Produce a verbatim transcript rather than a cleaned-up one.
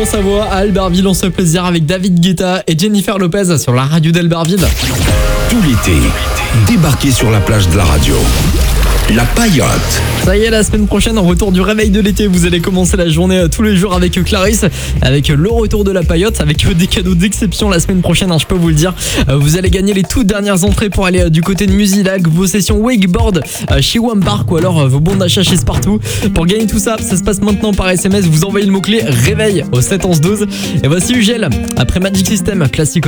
dans sa voix à Albertville. On se fait plaisir avec David Guetta et Jennifer Lopez sur la radio d'Albertville. Tout l'été, débarquez sur la plage de la radio. La Paillote. Ça y est, la semaine prochaine, en retour du réveil de l'été, vous allez commencer la journée tous les jours avec Clarisse, avec le retour de la Paillote, avec des cadeaux d'exception la semaine prochaine, hein, je peux vous le dire. Vous allez gagner les toutes dernières entrées pour aller du côté de Musilac, vos sessions wakeboard chez One Park ou alors vos bons d'achat chez Spartoo. Pour gagner tout ça, ça se passe maintenant par S M S, vous envoyez le mot-clé réveil au sept onze douze. Et voici Ugel, après Magic System, classique.